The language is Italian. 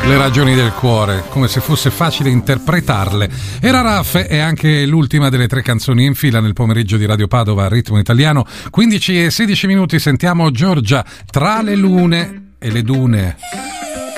Le ragioni del cuore, come se fosse facile interpretarle. Era Raffe e anche l'ultima delle 3 canzoni in fila nel pomeriggio di Radio Padova a ritmo italiano. 15 e 16 minuti, sentiamo Giorgia, Tra le lune e le dune.